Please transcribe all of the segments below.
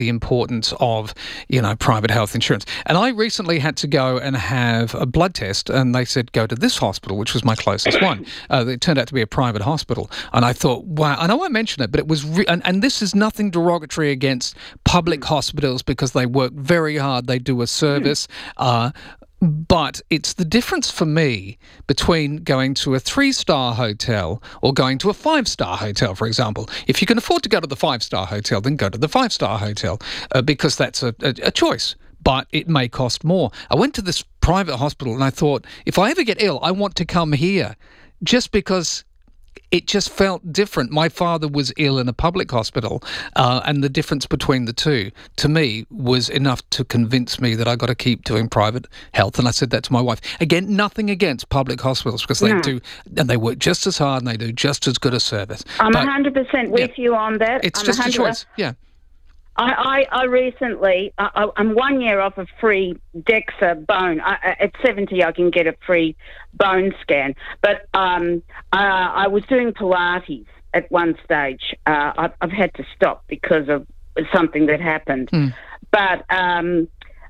the importance of, private health insurance. And I recently had to go and have a blood test, and they said, go to this hospital, which was my closest one. It turned out to be a private hospital. And I thought, wow, I know I mentioned it, but it was, and this is nothing derogatory against public hospitals because they work very hard. They do a service. But it's the difference for me between going to a 3-star hotel or going to a 5-star hotel, for example. If you can afford to go to the 5-star hotel, then go to the 5-star hotel because that's a choice. But it may cost more. I went to this private hospital and I thought, if I ever get ill, I want to come here just because it just felt different. My father was ill in a public hospital, and the difference between the two, to me, was enough to convince me that I got to keep doing private health. And I said that to my wife. Again, nothing against public hospitals because they do, and they work just as hard and they do just as good a service. I'm 100% with you on that. It's just a choice. Yeah. I recently, I'm 1 year off a free DEXA bone. At 70, I can get a free bone scan. But I was doing Pilates at one stage. I've had to stop because of something that happened. But and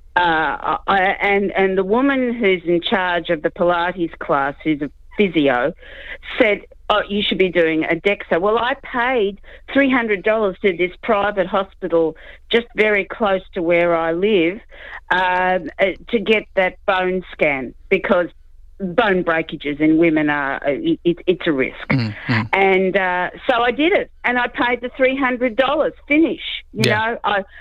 the woman who's in charge of the Pilates class, who's a physio, said, oh, you should be doing a DEXA. Well, I paid $300 to this private hospital just very close to where I live to get that bone scan because bone breakages in women it's a risk. And so I did it, and I paid the $300. Finish, you know.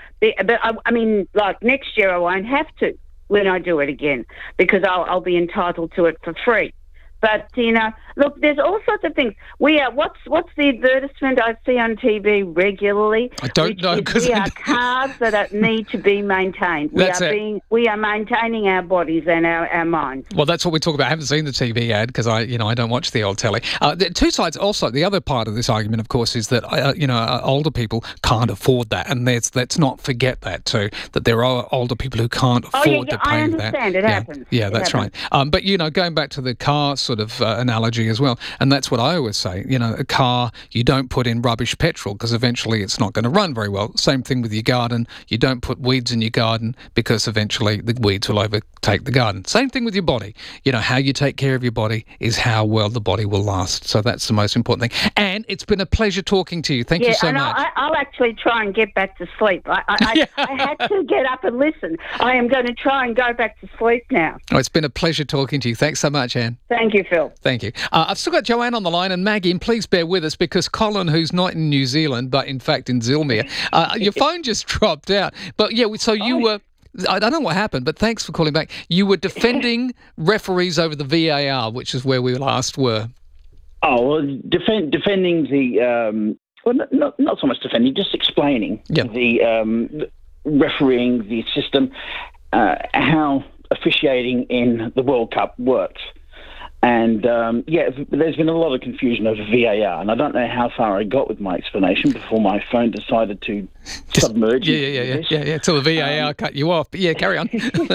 I mean, like next year I won't have to when I do it again because I'll be entitled to it for free. But, look, there's all sorts of things. What's the advertisement I see on TV regularly? I don't know. We are cars that need to be maintained. We are maintaining our bodies and our minds. Well, that's what we talk about. I haven't seen the TV ad because I don't watch the old telly. The two sides also. The other part of this argument, of course, is that, older people can't afford that. And let's not forget that too, that there are older people who can't afford to pay that. I understand. It happens. Yeah, that's right. But, going back to the car sort of analogy as well, and that's what I always say, a car, you don't put in rubbish petrol because eventually it's not going to run very well. Same thing with your garden, you don't put weeds in your garden because eventually the weeds will overtake the garden. Same thing with your body. How you take care of your body is how well the body will last. So that's the most important thing. And it's been a pleasure talking to you. Thank you so much. I'll actually try and get back to sleep. I had to get up and listen. I am going to try and go back to sleep now. Oh, it's been a pleasure talking to you. Thanks so much, Anne. Thank you, Phil. Thank you. I've still got Joanne on the line, and Maggie, and please bear with us because Colin, who's not in New Zealand, but in fact in Zilmere, your phone just dropped out. But so you were... I don't know what happened, but thanks for calling back. You were defending referees over the VAR, which is where we last were. Oh, well, defending the... not so much defending, just explaining the refereeing, the system, how officiating in the World Cup works. And, there's been a lot of confusion over VAR, and I don't know how far I got with my explanation before my phone decided to submerge. Yeah, till the VAR cut you off. But, carry on.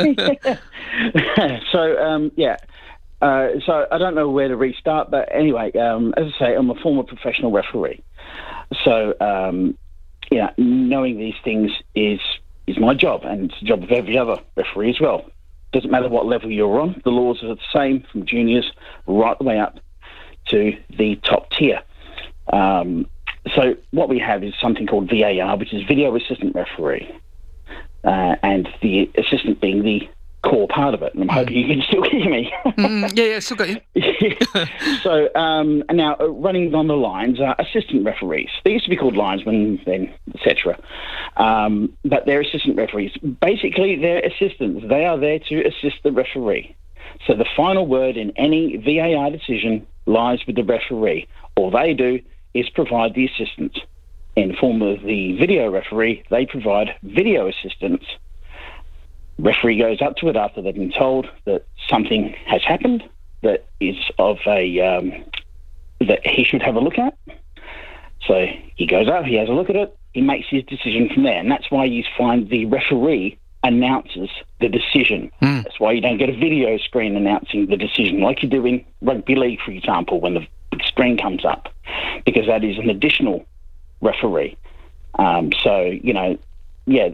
So I don't know where to restart, but anyway, as I say, I'm a former professional referee. So, knowing these things is my job, and it's the job of every other referee as well. Doesn't matter what level you're on, the laws are the same from juniors right the way up to the top tier. So what we have is something called VAR, which is Video Assistant Referee, and the assistant being the core part of it. And I'm hoping you can still hear me. Still got you. So now running on the lines are assistant referees. They used to be called linesmen, then etc. But they're assistant referees. Basically, they're assistants. They are there to assist the referee. So the final word in any VAR decision lies with the referee. All they do is provide the assistance. In the form of the video referee, they provide video assistance. Referee goes up to it after they've been told that something has happened that is of that he should have a look at. So he goes up, he has a look at it, he makes his decision from there. And that's why you find the referee announces the decision. That's why you don't get a video screen announcing the decision like you do in rugby league, for example, when the big screen comes up, because that is an additional referee. yeah,